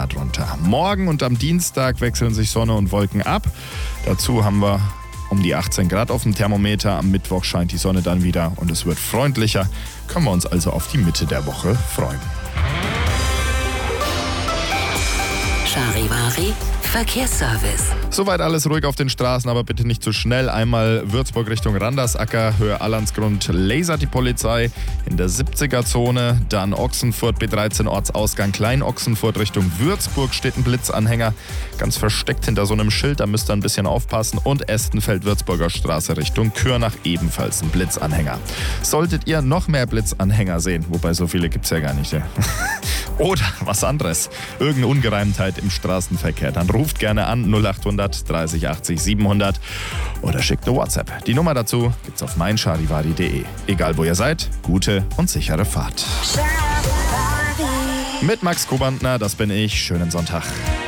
Grad runter. Morgen und am Dienstag wechseln sich Sonne und Wolken ab. Dazu haben wir um die 18 Grad auf dem Thermometer. Am Mittwoch scheint die Sonne dann wieder und es wird freundlicher. Können wir uns also auf die Mitte der Woche freuen. Charivari Verkehrsservice. Soweit alles ruhig auf den Straßen, aber bitte nicht zu schnell. Einmal Würzburg Richtung Randersacker, Höhe Allansgrund lasert die Polizei in der 70er-Zone. Dann Ochsenfurt B13 Ortsausgang Klein-Ochsenfurt Richtung Würzburg steht ein Blitzanhänger. Ganz versteckt hinter so einem Schild, da müsst ihr ein bisschen aufpassen. Und Estenfeld-Würzburger Straße Richtung Kürnach ebenfalls ein Blitzanhänger. Solltet ihr noch mehr Blitzanhänger sehen, wobei so viele gibt's ja gar nicht. Ja. Oder was anderes, irgendeine Ungereimtheit im Straßenverkehr, dann ruft gerne an 0800 30 80 700 oder schickt eine WhatsApp. Die Nummer dazu gibt's auf meincharivari.de. Egal wo ihr seid, gute und sichere Fahrt. Mit Max Kobantner, das bin ich. Schönen Sonntag.